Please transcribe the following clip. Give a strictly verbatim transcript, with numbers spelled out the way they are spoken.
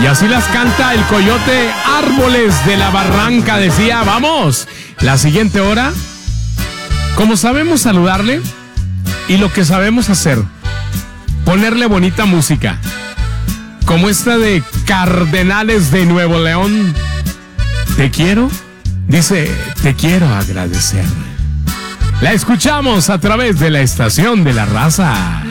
Y así las canta el coyote Árboles de la Barranca. Decía, vamos, la siguiente hora, como sabemos saludarle y lo que sabemos hacer, ponerle bonita música, como esta de Cardenales de Nuevo León. Te quiero, dice, te quiero agradecer. La escuchamos a través de la Estación de la Raza.